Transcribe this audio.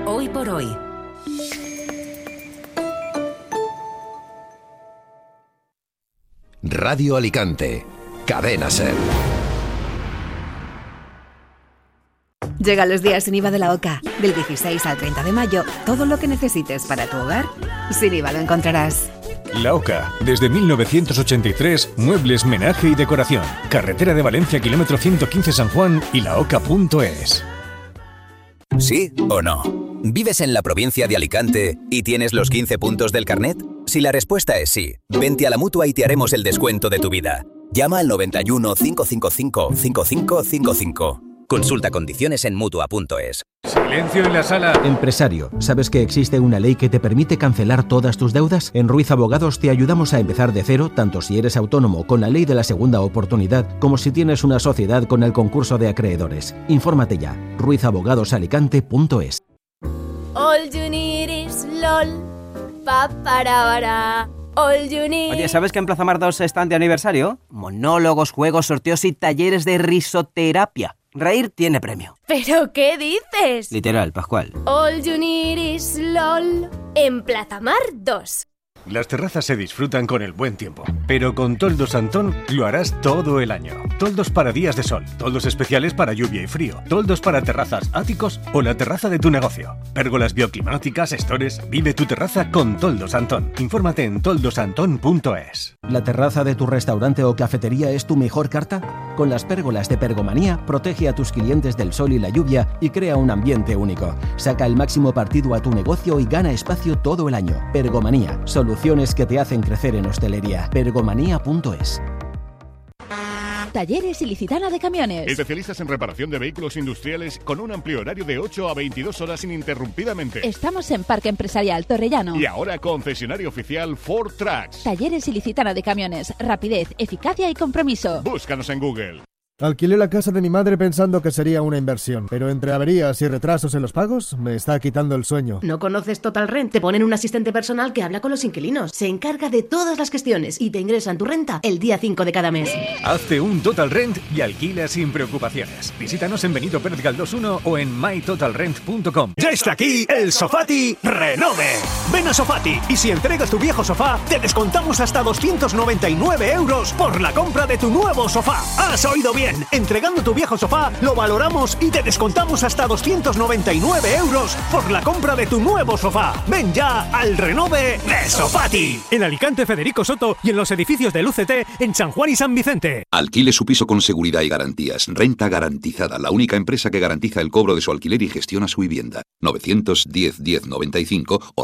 Hoy por hoy. Radio Alicante. Cadena SER. Llegan los días sin IVA de la OCA. Del 16 al 30 de mayo, todo lo que necesites para tu hogar, sin IVA lo encontrarás. La OCA, desde 1983, muebles, menaje y decoración. Carretera de Valencia, kilómetro 115 San Juan y laoca.es. ¿Sí o no? ¿Vives en la provincia de Alicante y tienes los 15 puntos del carnet? Si la respuesta es sí, vente a la Mutua y te haremos el descuento de tu vida. Llama al 91 555 5555. Consulta condiciones en Mutua.es. Silencio en la sala. Empresario, ¿sabes que existe una ley que te permite cancelar todas tus deudas? En Ruiz Abogados te ayudamos a empezar de cero, tanto si eres autónomo con la ley de la segunda oportunidad, como si tienes una sociedad con el concurso de acreedores. Infórmate ya. ruizabogadosalicante.es. All you need is LOL. Pa para para. All you need. Oye, ¿sabes que en Plaza Mar 2 están de aniversario? Monólogos, juegos, sorteos y talleres de risoterapia. Reír tiene premio. ¿Pero qué dices? Literal, Pascual. All you need is LOL. En Plaza Mar 2. Las terrazas se disfrutan con el buen tiempo, pero con Toldos Antón lo harás todo el año. Toldos para días de sol, toldos especiales para lluvia y frío, toldos para terrazas, áticos o la terraza de tu negocio. Pérgolas bioclimáticas, stores, vive tu terraza con Toldos Antón. Infórmate en toldosantón.es. ¿La terraza de tu restaurante o cafetería es tu mejor carta? Con las pérgolas de Pergomanía, protege a tus clientes del sol y la lluvia y crea un ambiente único. Saca el máximo partido a tu negocio y gana espacio todo el año. Pergomanía, soluciones que te hacen crecer en hostelería. Pergomanía.es. Talleres Ilicitana de Camiones. Especialistas en reparación de vehículos industriales con un amplio horario de 8 a 22 horas ininterrumpidamente. Estamos en Parque Empresarial Torrellano. Y ahora concesionario oficial Ford Trucks. Talleres Ilicitana de Camiones. Rapidez, eficacia y compromiso. Búscanos en Google. Alquilé la casa de mi madre pensando que sería una inversión, pero entre averías y retrasos en los pagos me está quitando el sueño. ¿No conoces Total Rent? Te ponen un asistente personal que habla con los inquilinos, se encarga de todas las gestiones y te ingresan tu renta el día 5 de cada mes. Hazte un Total Rent y alquila sin preocupaciones. Visítanos en Benito Pérez Galdós 1 o en mytotalrent.com. ¡Ya está aquí el Sofati Renove! Ven a Sofati y si entregas tu viejo sofá, te descontamos hasta 299 euros por la compra de tu nuevo sofá. ¿Has oído bien? Entregando tu viejo sofá, lo valoramos y te descontamos hasta 299 euros por la compra de tu nuevo sofá. Ven ya al Renove de Sofati. En Alicante, Federico Soto y en los edificios del UCT en San Juan y San Vicente. Alquile su piso con seguridad y garantías. Renta Garantizada, la única empresa que garantiza el cobro de su alquiler y gestiona su vivienda. 910 10 95 o